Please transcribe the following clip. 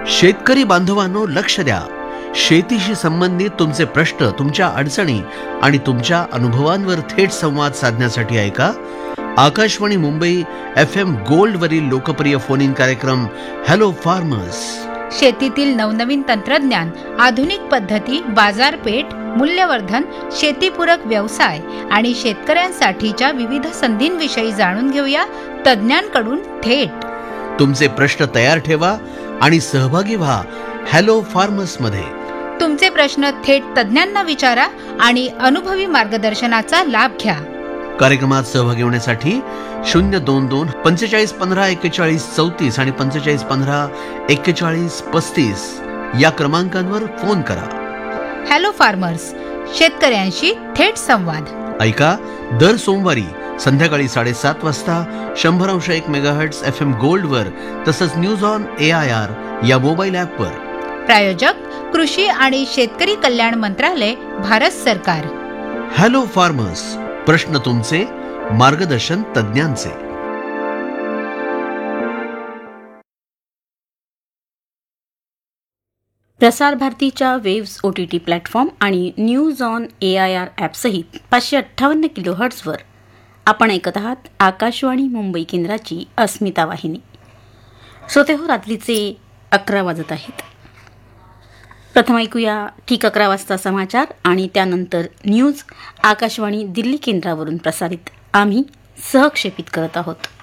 शेतकरी बांधवांनो, लक्ष द्या. शेतीशी संबंधित तुमचे प्रश्न, तुमच्या अडचणी आणि तुमच्या अनुभवांवर थेट संवाद साधण्यासाठी ऐका आकाशवाणी मुंबई FM गोल्ड वरील लोकप्रिय फोन इन कार्यक्रम हॅलो फार्मर्स. शेतीतील नवनवीन तंत्रज्ञान, आधुनिक पद्धती, बाजारपेठ, मूल्यवर्धन, शेतीपूरक व्यवसाय आणि शेतकऱ्यांसाठीच्या विविध संधींविषयी जाणून घेऊया तज्ज्ञांकडून थेट. तुमचे प्रश्न तयार ठेवा आणि सहभागी व्हा हॅलो फार्मर्स मध्ये. तुमचे प्रश्न थेट तज्ज्ञांना विचारा आणि अनुभवी मार्गदर्शनाचा लाभ घ्या. कार्यक्रमात सहभागी होण्यासाठी 022 45 15 41 34 आणि 45 15 41 35 या क्रमांकांवर फोन करा. हॅलो फार्मर्स, शेतकऱ्यांशी थेट संवाद. ऐका दर सोमवारी संध्याकाळी 7:30 वाजता 100.1 मेगाहर्ट्झ FM गोल्ड वर, तसंच न्यूज ऑन AIR या मोबाईल ॲपवर. प्रायोजक कृषी आणि शेतकरी कल्याण मंत्रालय, भारत सरकार. हॅलो फार्मर्स, प्रश्न तुमचे, मार्गदर्शन तज्ज्ञांचे. प्रसार भारतीच्या वेव्स OTT प्लॅटफॉर्म आणि न्यूज ऑन AIR ॲपसहित 558 किलोहर्ट्झवर आपण ऐकत आहात आकाशवाणी मुंबई केंद्राची अस्मिता वाहिनी. श्रोते हो, रात्रीचे 11 वाजत आहेत. प्रथम ऐकूया ठीक 11 वाजता समाचार आणि त्यानंतर न्यूज आकाशवाणी दिल्ली केंद्रावरून प्रसारित आम्ही सहक्षेपित करत आहोत.